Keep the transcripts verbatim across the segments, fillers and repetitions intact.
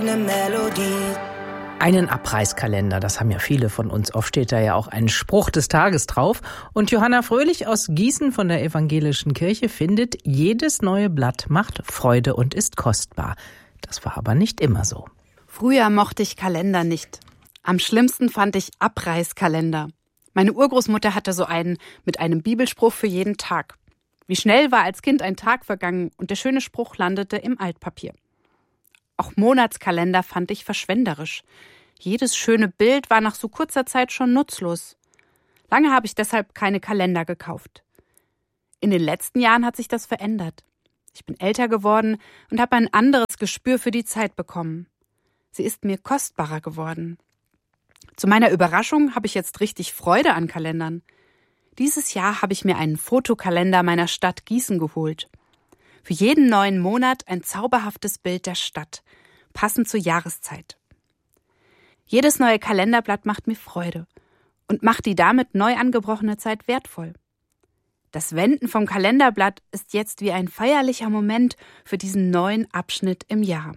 Eine Melodie. Einen Abreißkalender, das haben ja viele von uns. Oft steht da ja auch ein Spruch des Tages drauf. Und Johanna Fröhlich aus Gießen von der Evangelischen Kirche findet, jedes neue Blatt macht Freude und ist kostbar. Das war aber nicht immer so. Früher mochte ich Kalender nicht. Am schlimmsten fand ich Abreißkalender. Meine Urgroßmutter hatte so einen mit einem Bibelspruch für jeden Tag. Wie schnell war als Kind ein Tag vergangen und der schöne Spruch landete im Altpapier. Auch Monatskalender fand ich verschwenderisch. Jedes schöne Bild war nach so kurzer Zeit schon nutzlos. Lange habe ich deshalb keine Kalender gekauft. In den letzten Jahren hat sich das verändert. Ich bin älter geworden und habe ein anderes Gespür für die Zeit bekommen. Sie ist mir kostbarer geworden. Zu meiner Überraschung habe ich jetzt richtig Freude an Kalendern. Dieses Jahr habe ich mir einen Fotokalender meiner Stadt Gießen geholt. Für jeden neuen Monat ein zauberhaftes Bild der Stadt, passend zur Jahreszeit. Jedes neue Kalenderblatt macht mir Freude und macht die damit neu angebrochene Zeit wertvoll. Das Wenden vom Kalenderblatt ist jetzt wie ein feierlicher Moment für diesen neuen Abschnitt im Jahr.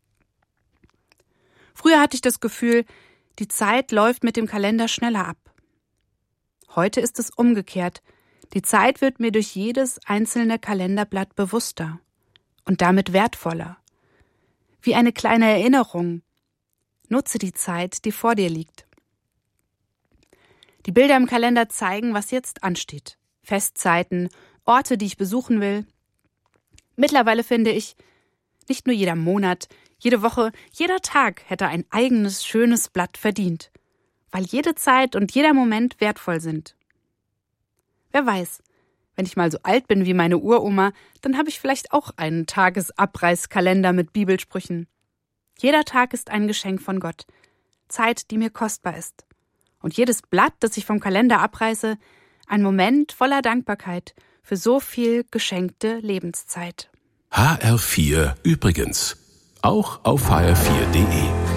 Früher hatte ich das Gefühl, die Zeit läuft mit dem Kalender schneller ab. Heute ist es umgekehrt. Die Zeit wird mir durch jedes einzelne Kalenderblatt bewusster und damit wertvoller. Wie eine kleine Erinnerung. Nutze die Zeit, die vor dir liegt. Die Bilder im Kalender zeigen, was jetzt ansteht. Festzeiten, Orte, die ich besuchen will. Mittlerweile finde ich, nicht nur jeder Monat, jede Woche, jeder Tag hätte ein eigenes, schönes Blatt verdient, weil jede Zeit und jeder Moment wertvoll sind. Wer weiß, wenn ich mal so alt bin wie meine Uroma, dann habe ich vielleicht auch einen Tagesabreißkalender mit Bibelsprüchen. Jeder Tag ist ein Geschenk von Gott, Zeit, die mir kostbar ist. Und jedes Blatt, das ich vom Kalender abreiße, ein Moment voller Dankbarkeit für so viel geschenkte Lebenszeit. H R vier übrigens, auch auf h r vier punkt de.